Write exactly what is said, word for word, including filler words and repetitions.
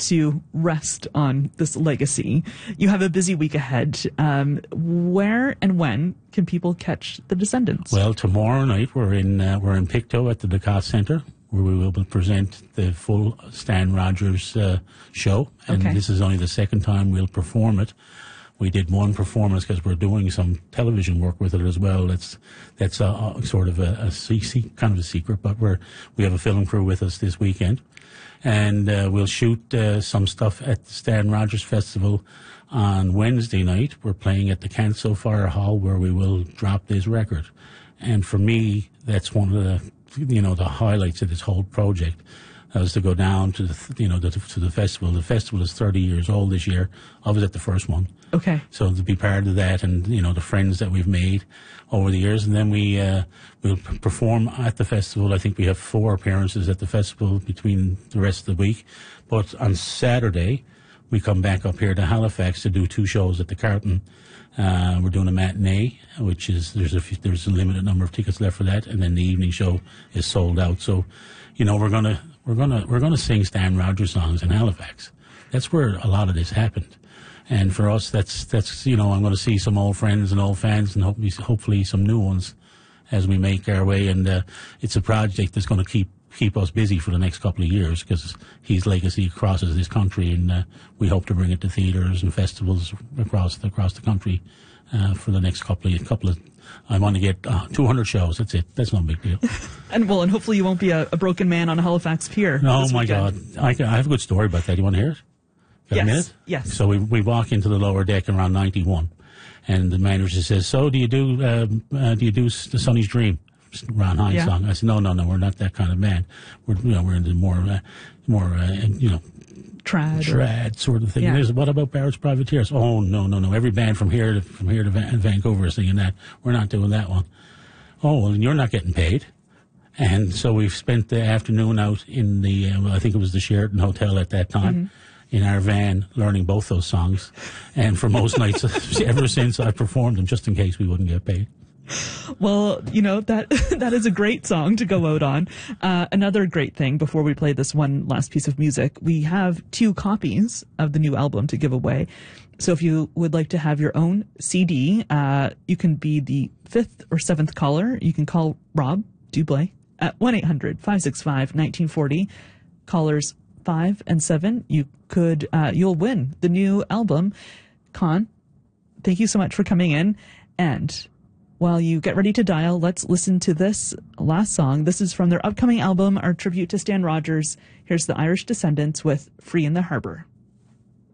to rest on this legacy. You have a busy week ahead. Um, where and when can people catch the Descendants? Well, tomorrow night we're in uh, we're in Pictou at the DeCoste Centre, where we will present the full Stan Rogers uh, show, and Okay. this is only the second time we'll perform it. We did one performance because we're doing some television work with it as well. That's that's a, a sort of a, a se- kind of a secret, but we're we have a film crew with us this weekend, and uh, we'll shoot uh, some stuff at the Stan Rogers Festival on Wednesday night. We're playing at the Canso Fire Hall, where we will drop this record, and for me, that's one of the you know the highlights of this whole project. I was to go down to the you know the, to the festival. The festival is thirty years old this year. I was at the first one. Okay. So to be part of that, and you know the friends that we've made over the years, and then we uh, we'll p- perform at the festival. I think we have four appearances at the festival between the rest of the week. But on Saturday, we come back up here to Halifax to do two shows at the Carlton. Uh, we're doing a matinee, which is there's a few, there's a limited number of tickets left for that, and then the evening show is sold out. So, you know, we're gonna we're gonna we're gonna sing Stan Rogers songs in Halifax. That's where a lot of this happened. And for us, that's, that's you know, I'm going to see some old friends and old fans and hopefully, hopefully some new ones as we make our way. And uh, it's a project that's going to keep keep us busy for the next couple of years because his legacy crosses this country, and uh, we hope to bring it to theatres and festivals across the, across the country uh, for the next couple of, couple of I want to get uh, two hundred shows. That's it. That's no big deal. And well, and hopefully you won't be a, a broken man on a Halifax pier. Oh, this my weekend. God. I, can, I have a good story about that. You want to hear it? Got Yes, a minute? yes. So we we walk into the lower deck around ninety-one, and the manager says, "So do you do um, uh, do you do S- the Sonny's Dream, Ron Hines Yeah. song?" I said, "No, no, no. We're not that kind of band. We're you know we're into more uh, more uh, you know Trad. or- trad sort of thing." Yeah. And there's, what about Barrett's Privateers? Oh, no, no, no. Every band from here to from here to Van- Vancouver is singing that. We're not doing that one. Oh, well, and you're not getting paid. And so we've spent the afternoon out in the, uh, well, I think it was the Sheraton Hotel at that time, Mm-hmm. in our van, learning both those songs. And for most nights, ever since, I performed them just in case we wouldn't get paid. Well, you know, that that is a great song to go out on. Uh, another great thing, before we play this one last piece of music, we have two copies of the new album to give away. So if you would like to have your own C D, uh, you can be the fifth or seventh caller. You can call Rob Dublé at one eight hundred five six five one nine four zero. Callers five and seven, you could, uh, you'll win the new album. Con, thank you so much for coming in. And while you get ready to dial, let's listen to this last song. This is from their upcoming album, our tribute to Stan Rogers. Here's the Irish Descendants with Free in the Harbor.